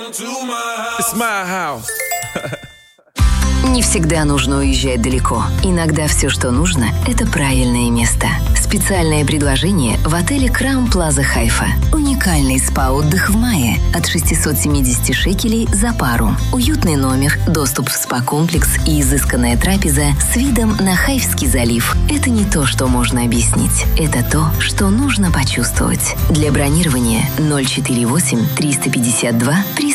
It's my house. Не всегда нужно уезжать далеко. Иногда все, что нужно, это правильное место. Специальное предложение в отеле Crown Plaza Хайфа. Уникальный спа-отдых в мае от 670 шекелей за пару. Уютный номер, доступ в спа-комплекс и изысканная трапеза с видом на Хайфский залив. Это не то, что можно объяснить. Это то, что нужно почувствовать. Для бронирования 048 352